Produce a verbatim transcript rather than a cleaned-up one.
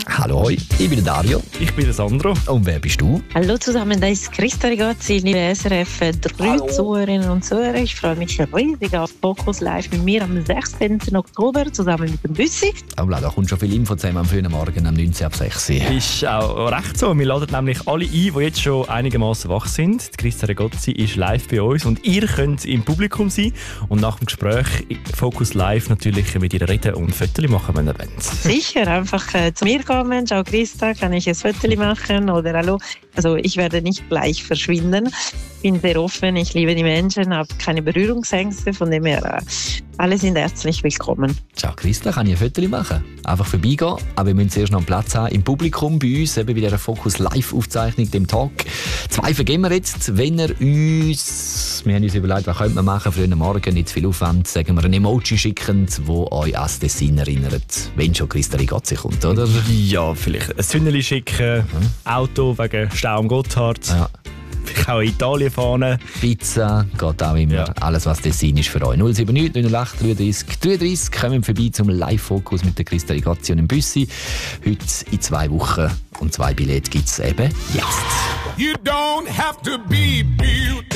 Hallo, hoi. Ich bin der Dario. Ich bin der Sandro. Und wer bist du? Hallo zusammen, da ist Christa Rigazzi, liebe S R F drei Zuhörerinnen und Zuhörer. Ich freue mich riesig auf Focus Live mit mir am sechzehnten Oktober zusammen mit dem Büssi. Oh, da kommt schon viel Info zusammen am frühen Morgen, am neunzehn ab sechs. Ist auch recht so. Wir laden nämlich alle ein, die jetzt schon einigermaßen wach sind. Die Christa Rigazzi ist live bei uns und ihr könnt im Publikum sein und nach dem Gespräch Focus Live natürlich mit ihr reden und Fotos machen, wenn ihr wollt. Sicher, einfach äh, zu mir kommen. Ciao Christa, kann ich ein Foto machen? Oder hallo. Also ich werde nicht gleich verschwinden. Ich bin sehr offen, ich liebe die Menschen, habe keine Berührungsängste, von dem her äh, alle sind herzlich willkommen. Ciao Christa, kann ich ein Foto machen? Einfach vorbeigehen, aber wir müssen zuerst noch einen Platz haben im Publikum bei uns, eben bei dieser Focus Live-Aufzeichnung, dem Talk. Zwei vergeben wir jetzt, wenn ihr uns, wir haben uns überlegt, was könnte man machen, frühen Morgen, nicht zu viel Aufwand, sagen wir ein Emoji schicken, das euch an das Tessin erinnert, wenn schon Christa Rigazzi kommt, oder? Ja, vielleicht ein Sünneli schicken, mhm. Auto wegen Stau am Gotthard. Ja. Vielleicht auch in Italien fahren. Pizza, geht auch immer. Ja. Alles, was Tessin ist für euch. null sieben neun neun null acht dreiunddreißig dreiunddreißig. Kommen vorbei zum Live-Fokus mit der Christa Rigazzi und dem Büssi. Heute in zwei Wochen. Und zwei Billette gibt es eben jetzt. You don't have to be beautiful.